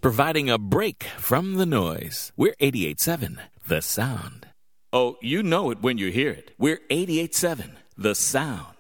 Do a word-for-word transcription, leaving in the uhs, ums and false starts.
providing a break from the noise. We're eighty-eight point seven, The Sound. Oh, you know it when you hear it. We're eighty-eight point seven, The Sound.